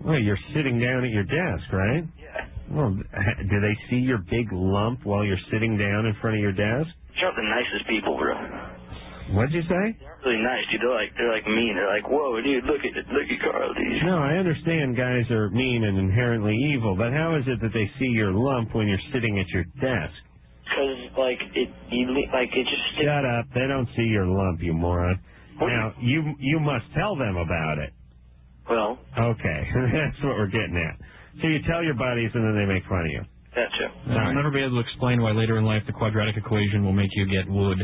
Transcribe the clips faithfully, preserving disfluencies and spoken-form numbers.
Well, you're sitting down at your desk, right? Yeah. Well, do they see your big lump while you're sitting down in front of your desk? They're not the nicest people, bro. What'd you say? They're really nice, dude. They're like, they're like mean. They're like, whoa, dude, look at look at Carl, dude. No, I understand guys are mean and inherently evil, but how is it that they see your lump when you're sitting at your desk? Because, like, it, you, like, it just sticks. Shut up. They don't see your lump, you moron. What? Now, you you must tell them about it. Well. Okay. That's what we're getting at. So you tell your buddies and then they make fun of you. Gotcha. I'll Right. never be able to explain why later in life the quadratic equation will make you get wood.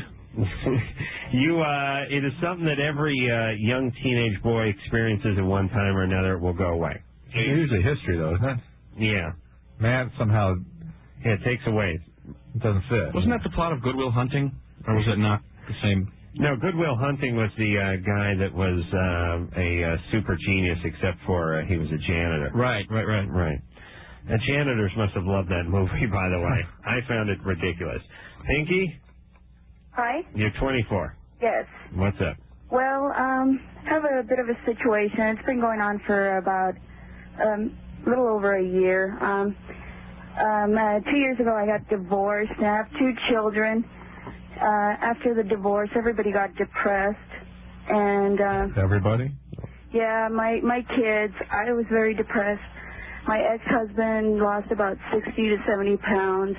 you, uh, it is something that every uh, young teenage boy experiences at one time or another. It will go away. It's usually history, though, isn't it? Yeah. Man, somehow Yeah, it takes away. it doesn't fit. Wasn't that the plot of Good Will Hunting? Or was it not the same? No, Good Will Hunting was the uh, guy that was uh, a uh, super genius, except for uh, he was a janitor. Right, right, right. Right. The janitors must have loved that movie, by the way. I found it ridiculous. Pinky, Hi. you're twenty-four. Yes. What's up? Well, um, I have a bit of a situation. It's been going on for about um, a little over a year. Um, um, uh, two years ago, I got divorced, and I have two children. Uh, after the divorce, everybody got depressed, and uh, Everybody? yeah, my my kids. I was very depressed. My ex-husband lost about sixty to seventy pounds,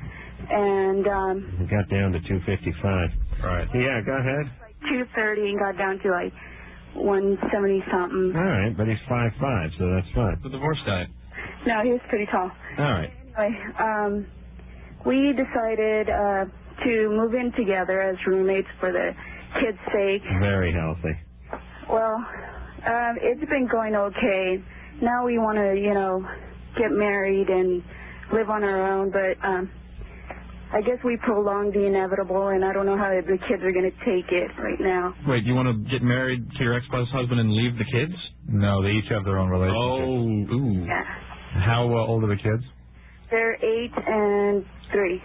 and um, It got down to two fifty-five. Right. Yeah, go ahead. two thirty and got down to like one seventy something. All right, but he's five five, so that's fine. The divorce diet. No, he was pretty tall. All right. Anyway, um, we decided uh, to move in together as roommates for the kids' sake. Very healthy. Well, um, it's been going okay. Now we want to, you know, get married and live on our own, but um, I guess we prolonged the inevitable, and I don't know how the kids are going to take it right now. Wait, you want to get married to your ex-husband and leave the kids? No, they each have their own relationship. Oh, ooh. Yeah. How uh, old are the kids? They're eight and three.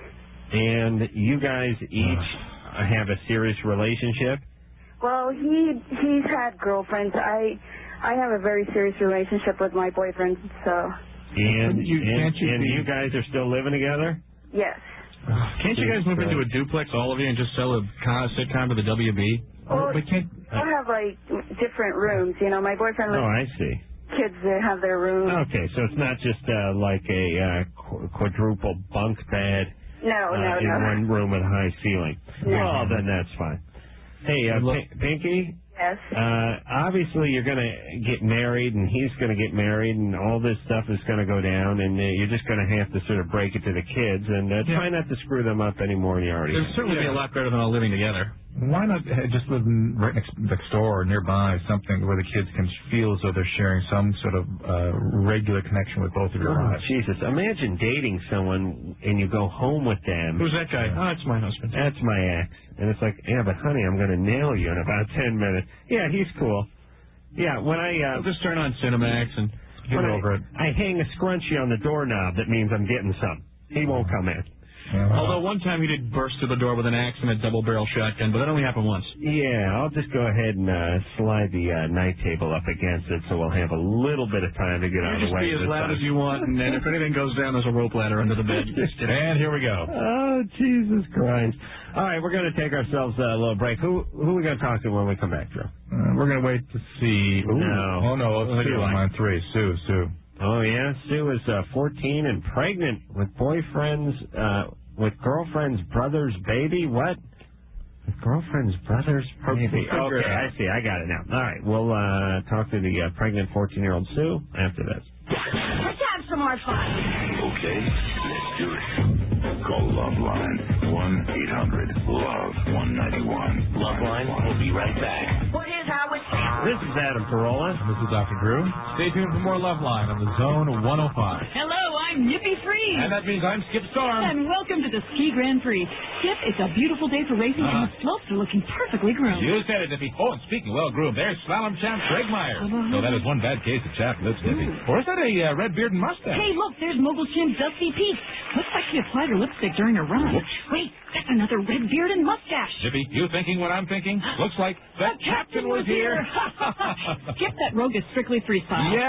And you guys each have a serious relationship? Well, he he's had girlfriends. I I have a very serious relationship with my boyfriend, so And, You- and, can't you and be- you guys are still living together? yes. Can't you guys move into a duplex, all of you, and just sell a con- sitcom to the W B? Well, we can't. we'll have like different rooms. You know, my boyfriend Oh, lives I see. kids that have their room. Okay, so it's not just uh, like a uh, qu- quadruple bunk bed No, uh, no, in no. one room with a high ceiling. No. Well, then that's fine. Hey, uh, Look- P- Pinky, Yes. uh, obviously you're going to get married, and he's going to get married, and all this stuff is going to go down, and uh, you're just going to have to sort of break it to the kids, and uh, Yeah. try not to screw them up any more than you already It would have. certainly be a lot better than all living together. Why not uh, just live in, right next, next door or nearby, something where the kids can feel as though they're sharing some sort of uh, regular connection with both of your Oh, lives? Jesus. Imagine dating someone, and you go home with them. Who's that guy? Oh, it's my husband. That's my ex. And it's like, yeah, but honey, I'm going to nail you in about ten minutes. Yeah, he's cool. Yeah, when I uh, I'll just turn on Cinemax and Get when over I, it. I hang a scrunchie on the doorknob, that means I'm getting some. He won't come in. Yeah. Although one time he did burst through the door with an axe and a double-barrel shotgun, but that only happened once. Yeah, I'll just go ahead and uh, slide the uh, night table up against it, so we'll have a little bit of time to get out You of the just way. be as this loud time. as you want, and then if anything goes down, there's a rope ladder under the bed. You just get And here we go. Oh, Jesus Christ. All right, we're going to take ourselves a little break. Who who are we going to talk to when we come back, Drew? Uh, we're going to wait to see. Ooh. No. Oh, no. What do Sue you on like? line three. Sue, Sue. Oh, yeah. Sue is uh, fourteen and pregnant with boyfriend's, uh, with girlfriend's brother's baby. What? With girlfriend's brother's baby. Okay, I see. I got it now. All right, we'll uh, talk to the uh, pregnant fourteen-year-old Sue after this. Let's have some more fun. Okay, let's do it. Call Loveline, one eight hundred love one ninety-one. Loveline, we'll be right back. Well, here's how it's This is Adam Carolla. This is Doctor Drew. Stay tuned for more Love Line on the Zone one oh five. Hello, I'm Yippee Free. And that means I'm Skip Storm. And welcome to the Ski Grand Prix. Skip, it's a beautiful day for racing, and the slopes are looking perfectly groomed. You said it, Nippy. Oh, and speaking of well-groomed, there's slalom champ Greg Myers. So that is one bad case of chapped lips, Nippy. Or is that a uh, red beard and mustache? Hey, look, there's mogul champ Dusty Peaks. Looks like she applied her lipstick during her run. Whoops. Wait, that's another red beard and mustache. Nippy, you thinking what I'm thinking? Looks like the, The captain was here. Skip, that rogue is strictly freestyle. Yeah.